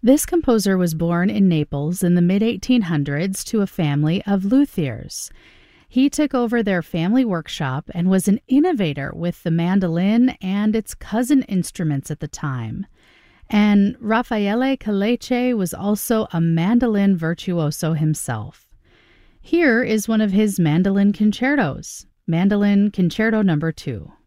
This composer was born in Naples in the mid-1800s to a family of luthiers. He took over their family workshop and was an innovator with the mandolin and its cousin instruments at the time. And Raffaele Caleche was also a mandolin virtuoso himself. Here is one of his mandolin concertos, Mandolin Concerto No. 2.